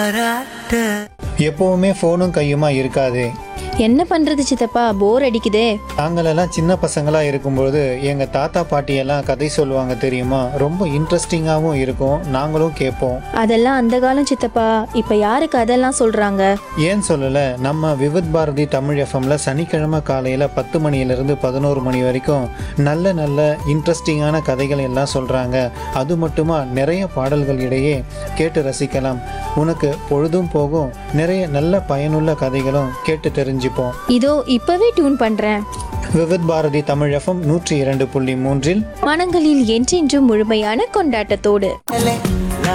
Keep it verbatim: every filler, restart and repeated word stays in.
எப்பவுமே ஃபோனும் கையுமா இருக்காது. என்ன பண்றது சித்தப்பா, போர் அடிக்குதே. நாங்களெல்லாம் சின்ன பசங்களா இருக்கும்பொழுது எங்க தாத்தா பாட்டியெல்லாம் கதை சொல்லுவாங்க தெரியுமா? ரொம்ப இன்ட்ரெஸ்டிங்காகவும் இருக்கும், நாங்களும் கேட்போம். அதெல்லாம் அந்த காலம் சித்தப்பா, இப்ப யாருக்கு அதெல்லாம் சொல்றாங்க? ஏன் சொல்லல, நம்ம விவித் பாரதி தமிழ் எஃப்எம்ல சனிக்கிழமை காலையில பத்து மணியிலிருந்து பதினோரு மணி வரைக்கும் நல்ல நல்ல இன்ட்ரெஸ்டிங்கான கதைகள் எல்லாம் சொல்றாங்க. அது மட்டுமா, நிறைய பாடல்கள் இடையே கேட்டு ரசிக்கலாம். உனக்கு பொழுதும் போகும், நிறைய நல்ல பயனுள்ள கதைகளும் கேட்டு தெரிஞ்சுப்போம். இதோ இப்பவே டியூன் பண்றேன். விவித் பாரதி தமிழ் எஃப்எம் நூற்றி இரண்டு புள்ளி மூன்றில் மனங்களில் என்றென்றும் முழுமையான கொண்டாட்டத்தோடு.